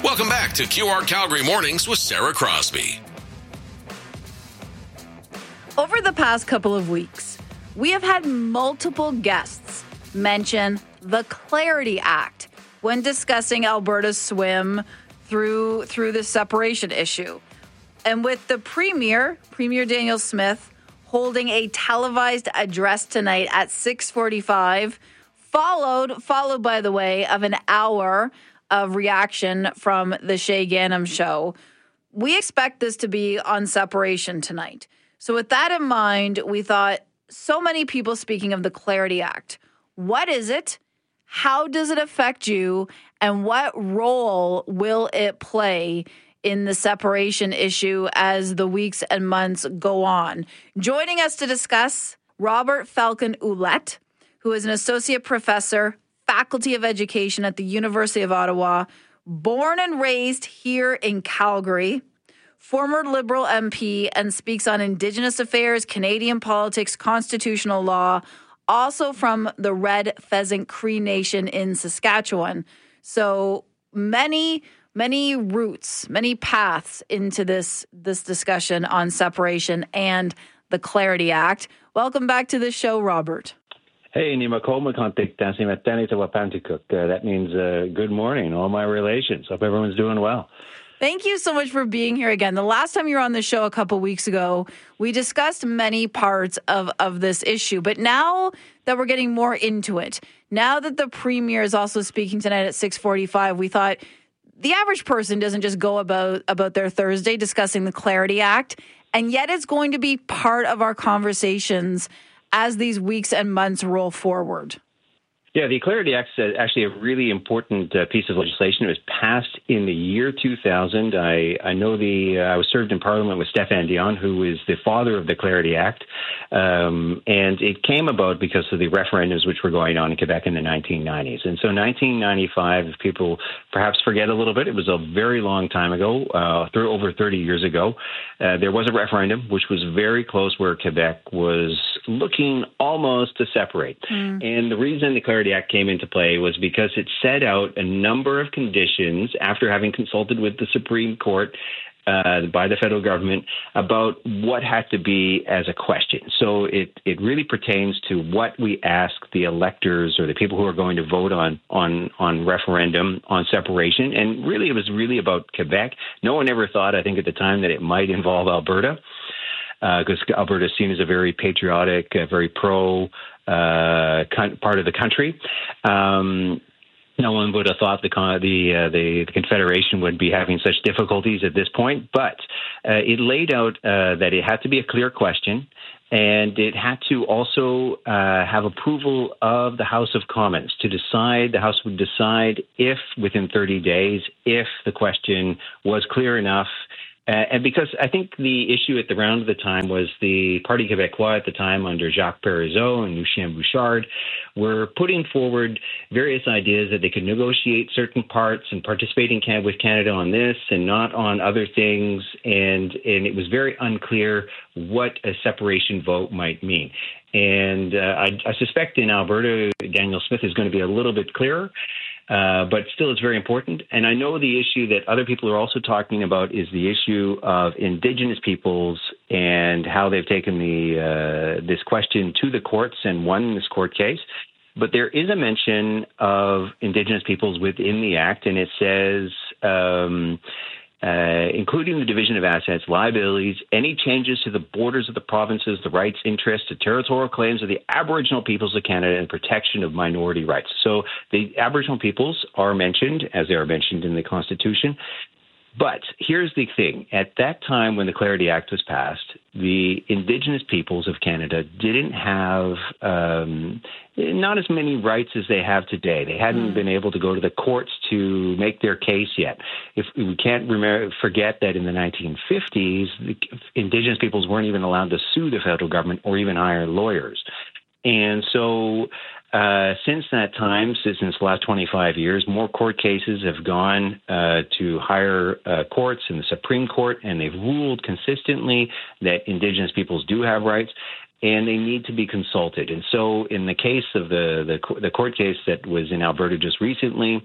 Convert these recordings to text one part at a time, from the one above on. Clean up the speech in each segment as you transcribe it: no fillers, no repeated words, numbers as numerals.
Welcome back to QR Calgary Mornings with Sarah Crosby. Over the past couple of weeks, we have had multiple guests mention the Clarity Act when discussing Alberta's swim through the separation issue. And with the Premier Danielle Smith, holding a televised address tonight at 6:45, followed by the way of an hour of reaction from the Shay Ganem show. We expect this to be on separation tonight. So with that in mind, we thought, so many people speaking of the Clarity Act. What is it? How does it affect you? And what role will it play in the separation issue as the weeks and months go on? Joining us to discuss, Robert Falcon Ouellette, who is an associate professor, Faculty of Education at the University of Ottawa, born and raised here in Calgary, former Liberal MP, and speaks on Indigenous affairs, Canadian politics, constitutional law, also from the Red Pheasant Cree Nation in Saskatchewan. So many routes, many paths into this discussion on separation and the Clarity Act. Welcome back to the show, Robert. Hey, that means good morning, all my relations. Hope everyone's doing well. Thank you so much for being here again. The last time you were on the show a couple weeks ago, we discussed many parts of this issue. But now that we're getting more into it, now that the Premier is also speaking tonight at 6:45, we thought the average person doesn't just go about their Thursday discussing the Clarity Act, and yet it's going to be part of our conversations as these weeks and months roll forward. Yeah, the Clarity Act is actually a really important piece of legislation. It was passed in the year 2000. I know I was served in Parliament with Stéphane Dion, who is the father of the Clarity Act. And it came about because of the referendums which were going on in Quebec in the 1990s. And so 1995, if people perhaps forget a little bit, it was a very long time ago, over 30 years ago. There was a referendum which was very close, where Quebec was looking almost to separate. And the reason the Clarity Act came into play was because it set out a number of conditions after having consulted with the Supreme Court by the federal government about what had to be as a question. So it really pertains to what we ask the electors or the people who are going to vote on referendum on separation. And really, it was really about Quebec. No one ever thought, I think at the time, that it might involve Alberta, because Alberta is seen as a very patriotic, very pro part of the country. No one would have thought the Confederation would be having such difficulties at this point, but it laid out that it had to be a clear question, and it had to also have approval of the House of Commons to decide. The House would decide if, within 30 days, if the question was clear enough. And because I think the issue at the round of the time was the Parti Québécois at the time, under Jacques Parizeau and Lucien Bouchard, were putting forward various ideas that they could negotiate certain parts and participate with Canada on this and not on other things. And it was very unclear what a separation vote might mean. And I suspect in Alberta, Danielle Smith is going to be a little bit clearer. But still, it's very important. And I know the issue that other people are also talking about is the issue of Indigenous peoples and how they've taken this question to the courts and won this court case. But there is a mention of Indigenous peoples within the Act, and it says, including the division of assets, liabilities, any changes to the borders of the provinces, the rights, interests, the territorial claims of the Aboriginal peoples of Canada, and protection of minority rights. So the Aboriginal peoples are mentioned, as they are mentioned in the Constitution. But here's the thing. At that time when the Clarity Act was passed, the Indigenous peoples of Canada didn't have not as many rights as they have today. They hadn't been able to go to the courts to make their case yet. If we can't forget that in the 1950s, the Indigenous peoples weren't even allowed to sue the federal government or even hire lawyers. And so since that time, since the last 25 years, more court cases have gone to higher courts in the Supreme Court, and they've ruled consistently that Indigenous peoples do have rights, and they need to be consulted. And so in the case of the court case that was in Alberta just recently,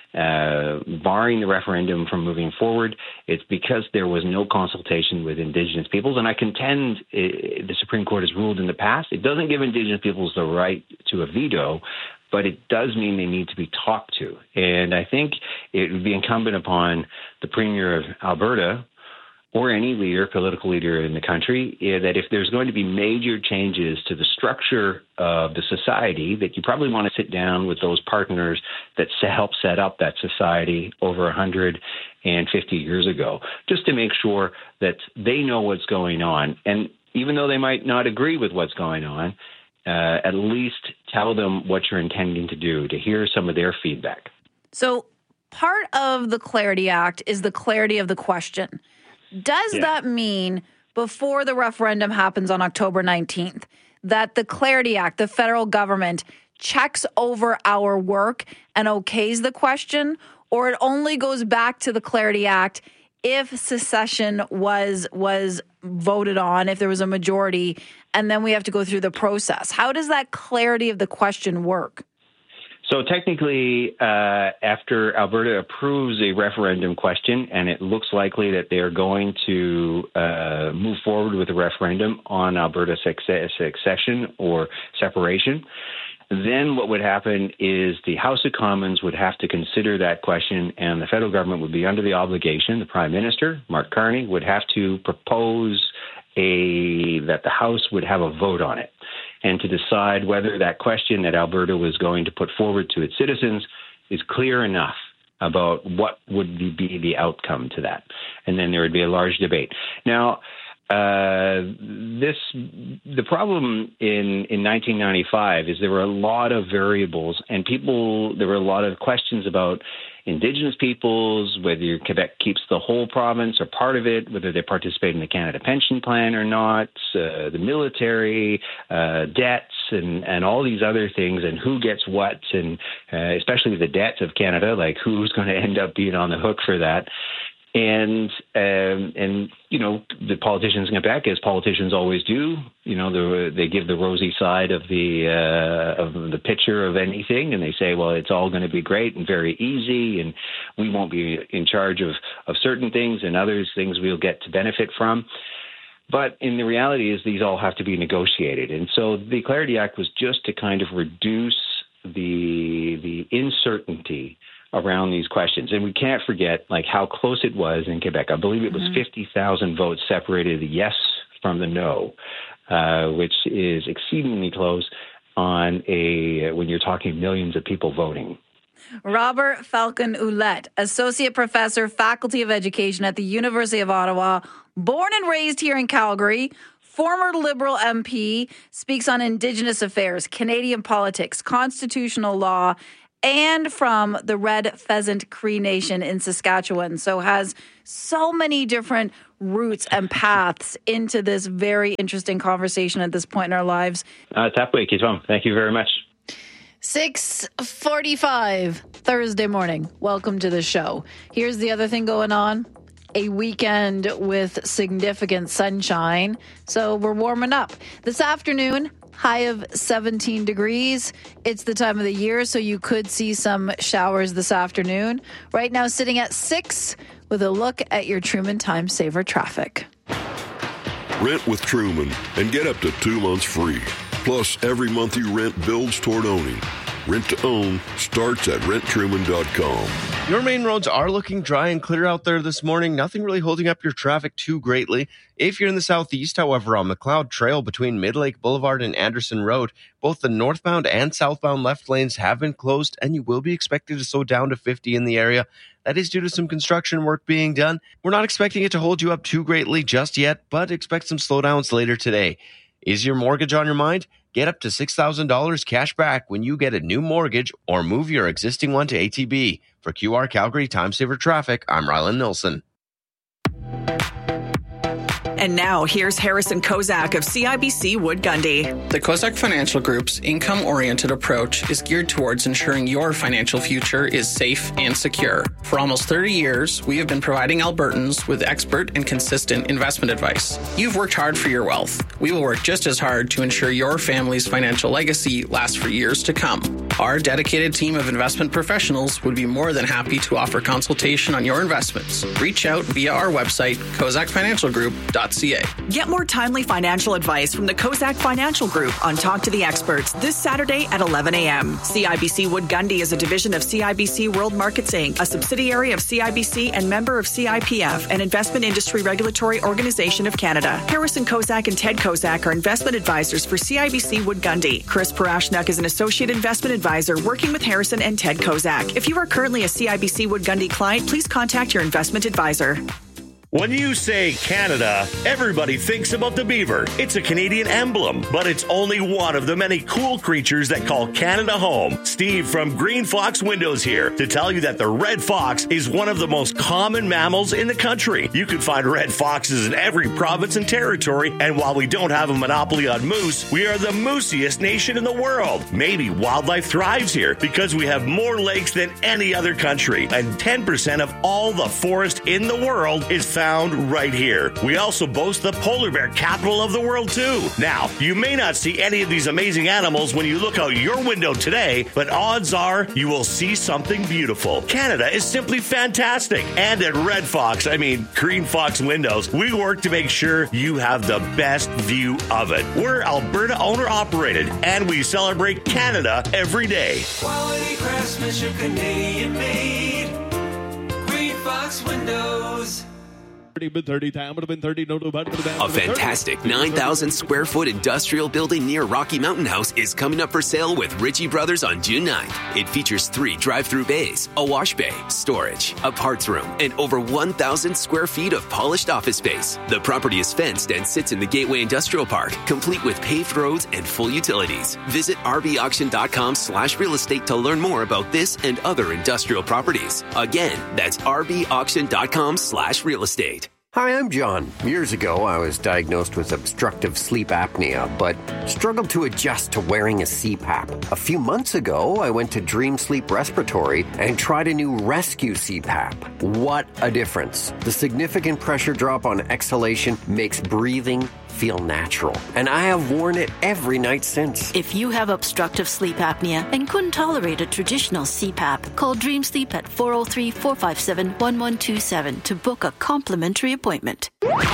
barring the referendum from moving forward, it's because there was no consultation with Indigenous peoples. And I contend the Supreme Court has ruled in the past, it doesn't give Indigenous peoples the right to a veto, but it does mean they need to be talked to. And I think it would be incumbent upon the Premier of Alberta or any political leader in the country, that if there's going to be major changes to the structure of the society, that you probably want to sit down with those partners that help set up that society over 150 years ago, just to make sure that they know what's going on. And even though they might not agree with what's going on, at least tell them what you're intending to do, to hear some of their feedback. So part of the Clarity Act is the clarity of the question. Does that mean before the referendum happens on October 19th that the Clarity Act, the federal government, checks over our work and okays the question, or it only goes back to the Clarity Act if secession was voted on, if there was a majority, and then we have to go through the process? How does that clarity of the question work? So technically, after Alberta approves a referendum question, and it looks likely that they are going to move forward with a referendum on Alberta succession or separation, then what would happen is the House of Commons would have to consider that question, and the federal government would be under the obligation, the Prime Minister, Mark Carney, would have to propose that the House would have a vote on it, and to decide whether that question that Alberta was going to put forward to its citizens is clear enough about what would be the outcome to that. And then there would be a large debate. Now, the problem in 1995 is there were a lot of variables, and there were a lot of questions about Indigenous peoples, whether Quebec keeps the whole province or part of it, whether they participate in the Canada Pension Plan or not, the military, debts, and all these other things, and who gets what, and especially the debts of Canada, like who's going to end up being on the hook for that. And you know, the politicians in Quebec, as politicians always do, you know, they give the rosy side of the picture of anything, and they say, well, it's all going to be great and very easy, and we won't be in charge of certain things, and others things we'll get to benefit from. But in the reality is these all have to be negotiated. And so the Clarity Act was just to kind of reduce the uncertainty around these questions. And we can't forget like how close it was in Quebec. I believe it was 50,000 votes separated the yes from the no, which is exceedingly close on when you're talking millions of people voting. Robert Falcon-Ouellette, Associate Professor, Faculty of Education at the University of Ottawa, born and raised here in Calgary, former Liberal MP, speaks on Indigenous affairs, Canadian politics, constitutional law, and from the Red Pheasant Cree Nation in Saskatchewan. So has so many different routes and paths into this very interesting conversation at this point in our lives. Tapway, Kitom. Thank you very much. 6:45 Thursday morning. Welcome to the show. Here's the other thing going on. A weekend with significant sunshine. So we're warming up. This afternoon, high of 17 degrees. It's the time of the year, so you could see some showers this afternoon. Right now, sitting at 6 with a look at your Truman Time Saver traffic. Rent with Truman and get up to 2 months free. Plus, every month you rent builds toward owning. Rent to own starts at renttruman.com. Your main roads are looking dry and clear out there this morning. Nothing really holding up your traffic too greatly. If you're in the southeast, however, on McLeod Trail between Mid-Lake Boulevard and Anderson Road, both the northbound and southbound left lanes have been closed, and you will be expected to slow down to 50 in the area. That is due to some construction work being done. We're not expecting it to hold you up too greatly just yet, but expect some slowdowns later today. Is your mortgage on your mind? Get up to $6,000 cash back when you get a new mortgage or move your existing one to ATB. For QR Calgary Time Saver Traffic, I'm Rylan Nilsson. And now, here's Harrison Kozak of CIBC Wood Gundy. The Kozak Financial Group's income-oriented approach is geared towards ensuring your financial future is safe and secure. For almost 30 years, we have been providing Albertans with expert and consistent investment advice. You've worked hard for your wealth. We will work just as hard to ensure your family's financial legacy lasts for years to come. Our dedicated team of investment professionals would be more than happy to offer consultation on your investments. Reach out via our website, kozakfinancialgroup.ca. Get more timely financial advice from the Kozak Financial Group on Talk to the Experts this Saturday at 11 a.m. CIBC Wood Gundy is a division of CIBC World Markets Inc., a subsidiary of CIBC and member of CIPF, an investment industry regulatory organization of Canada. Harrison Kozak and Ted Kozak are investment advisors for CIBC Wood Gundy. Chris Parashnuk is an associate investment advisor working with Harrison and Ted Kozak. If you are currently a CIBC Wood Gundy client, please contact your investment advisor. When you say Canada, everybody thinks about the beaver. It's a Canadian emblem, but it's only one of the many cool creatures that call Canada home. Steve from Green Fox Windows here to tell you that the red fox is one of the most common mammals in the country. You can find red foxes in every province and territory, and while we don't have a monopoly on moose, we are the moosiest nation in the world. Maybe wildlife thrives here because we have more lakes than any other country, and 10% of all the forest in the world is found right here. We also boast the polar bear capital of the world too. Now, you may not see any of these amazing animals when you look out your window today, but odds are you will see something beautiful. Canada is simply fantastic. And at Green Fox Windows, we work to make sure you have the best view of it. We're Alberta owner operated, and we celebrate Canada every day. Quality craftsmanship, Canadian made. Green Fox Windows. A fantastic 9,000 square foot industrial building near Rocky Mountain House is coming up for sale with Ritchie Brothers on June 9th. It features 3 drive-through bays, a wash bay, storage, a parts room, and over 1,000 square feet of polished office space. The property is fenced and sits in the Gateway Industrial Park, complete with paved roads and full utilities. Visit rbauction.com/real estate to learn more about this and other industrial properties. Again, that's rbauction.com/real estate. Hi, I'm John. Years ago, I was diagnosed with obstructive sleep apnea, but struggled to adjust to wearing a CPAP. A few months ago, I went to Dream Sleep Respiratory and tried a new Rescue CPAP. What a difference. The significant pressure drop on exhalation makes breathing feel natural, and I have worn it every night since. If you have obstructive sleep apnea and couldn't tolerate a traditional CPAP, call Dream Sleep at 403-457-1127 to book a complimentary appointment.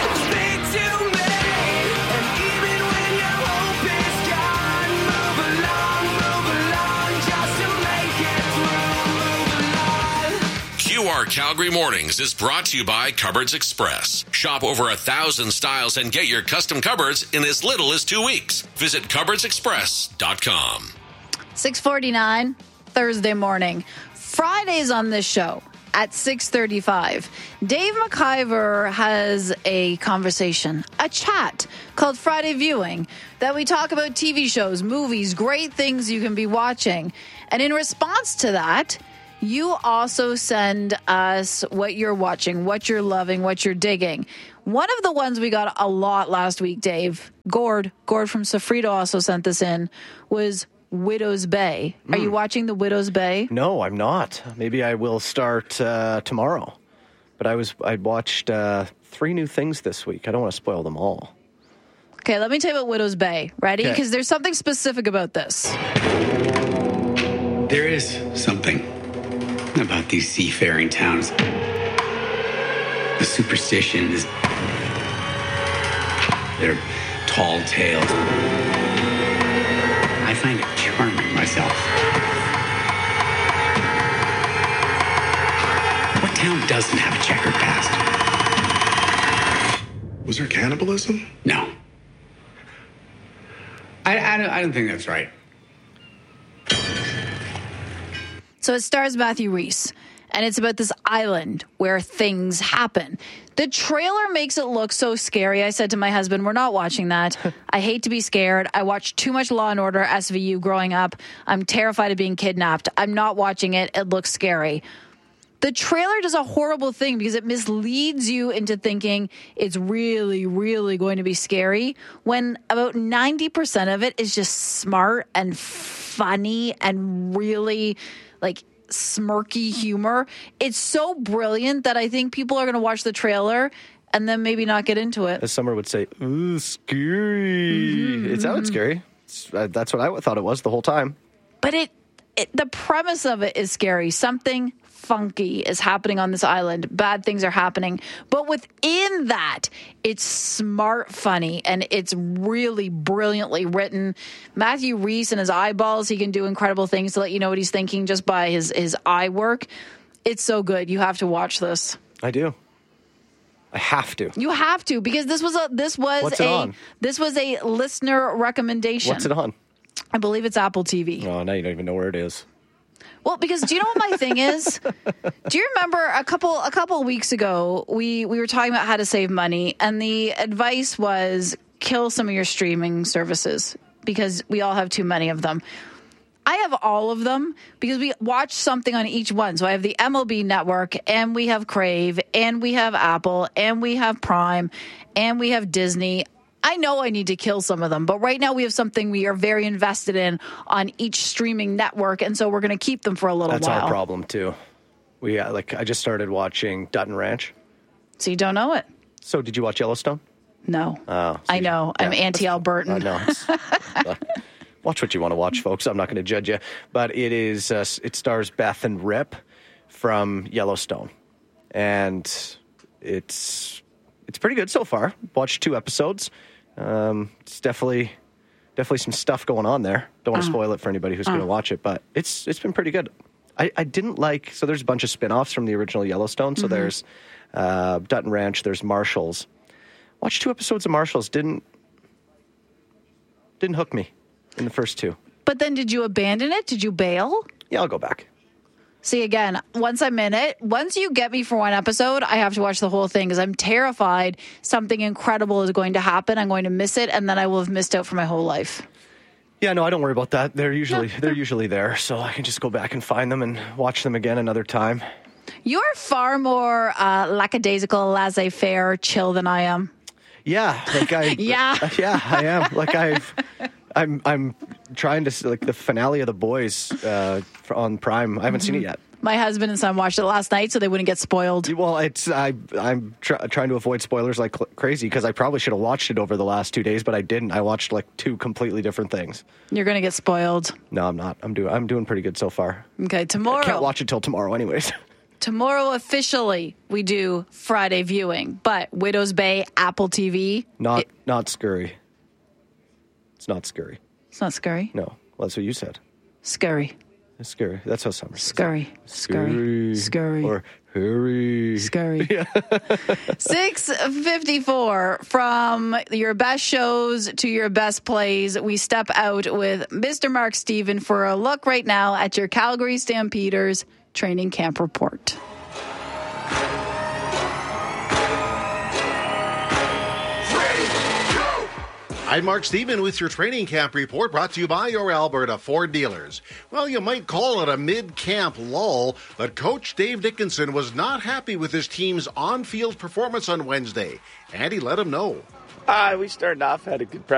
QR Calgary Mornings is brought to you by Cupboards Express. Shop over 1,000 styles and get your custom cupboards in as little as 2 weeks. Visit cupboardsexpress.com. 6:49, Thursday morning. Fridays on this show at 6:35. Dave McIver has a conversation, a chat called Friday Viewing, that we talk about TV shows, movies, great things you can be watching. And in response to that, you also send us what you're watching, what you're loving, what you're digging. One of the ones we got a lot last week, Dave, Gord from Sofrito also sent this in, was Widow's Bay. Are you watching The Widow's Bay? No, I'm not. Maybe I will start tomorrow. But I watched 3 new things this week. I don't want to spoil them all. Okay, let me tell you about Widow's Bay. Ready? Because there's something specific about this. There is something about these seafaring towns. The superstition is their tall tales. I find it charming myself. What town doesn't have a checkered past? Was there cannibalism? No. I don't think that's right. So it stars Matthew Rhys, and it's about this island where things happen. The trailer makes it look so scary. I said to my husband, we're not watching that. I hate to be scared. I watched too much Law & Order SVU growing up. I'm terrified of being kidnapped. I'm not watching it. It looks scary. The trailer does a horrible thing because it misleads you into thinking it's really, really going to be scary when about 90% of it is just smart and funny and really smirky humor. It's so brilliant that I think people are going to watch the trailer and then maybe not get into it. As Summer would say, ooh, scary. It sounded scary. That's what I thought it was the whole time. But the premise of it is scary. Something funky is happening on this island. Bad things are happening. But within that, it's smart funny, and it's really brilliantly written. Matthew Rhys and his eyeballs, he can do incredible things to let you know what he's thinking just by his eye work. It's so good. You have to watch this. I do. I have to. You have to, because this was a listener recommendation. What's it on? I believe it's Apple TV. Oh, now you don't even know where it is. Well, because do you know what my thing is? Do you remember a couple of weeks ago, we were talking about how to save money, and the advice was kill some of your streaming services because we all have too many of them. I have all of them because we watch something on each one. So I have the MLB Network, and we have Crave, and we have Apple, and we have Prime, and we have Disney. I know I need to kill some of them, but right now we have something we are very invested in on each streaming network, and so we're going to keep them for a little while. That's our problem, too. I just started watching Dutton Ranch. So you don't know it? So did you watch Yellowstone? No. Oh, I know. Yeah. I'm anti-Albertan. No. Watch what you want to watch, folks. I'm not going to judge you. But it stars Beth and Rip from Yellowstone. And it's pretty good so far. Watched 2 episodes. It's definitely some stuff going on there. Don't want to spoil it for anybody who's going to watch it, but it's been pretty good. I didn't like, so there's a bunch of spin-offs from the original Yellowstone. So there's Dutton Ranch, there's Marshalls. Watched 2 episodes of Marshalls. Didn't hook me in the first 2. But then did you abandon it? Did you bail? Yeah, I'll go back. See, again, once I'm in it, once you get me for one episode, I have to watch the whole thing because I'm terrified something incredible is going to happen. I'm going to miss it, and then I will have missed out for my whole life. Yeah, no, I don't worry about that. They're usually there, so I can just go back and find them and watch them again another time. You're far more lackadaisical, laissez-faire, chill than I am. Yeah, yeah, I am. I'm trying to the finale of The Boys on Prime. I haven't seen it yet. My husband and son watched it last night so they wouldn't get spoiled. Well, I'm trying to avoid spoilers like crazy because I probably should have watched it over the last 2 days, but I didn't. I watched 2 completely different things. You're going to get spoiled. No, I'm not. I'm doing pretty good so far. Okay, tomorrow. I can't watch it till tomorrow anyways. Tomorrow, officially, we do Friday viewing, but Widow's Bay, Apple TV. Not scurry. It's not scurry. It's not scurry? No. Well, that's what you said. Scurry. It's scurry. That's how Summer says Scurry. Scurry. Scurry. Or hurry. Scurry. Yeah. 6:54 from your best shows to your best plays. We step out with Mr. Mark Stephen for a look right now at your Calgary Stampeders training camp report. I'm Mark Stephen with your training camp report brought to you by your Alberta Ford dealers. Well, you might call it a mid-camp lull, but Coach Dave Dickinson was not happy with his team's on-field performance on Wednesday, and he let him know. We started off, had a good practice.